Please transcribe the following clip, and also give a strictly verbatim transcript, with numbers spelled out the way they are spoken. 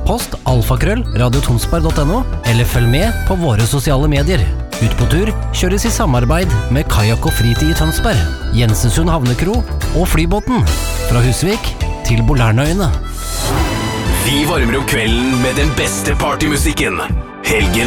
e-post alfakrøll radiotonsberg punktum no, eller følg med på våre sosiale medier. Ut på tur kjøres i samarbeid med Kajak og Fritid i Tønsberg, Jensensund Havnekro og Flybåten. Fra Husvik til Bolærnøyene. Vi varmer opp kvelden med den beste partymusikken. Helgen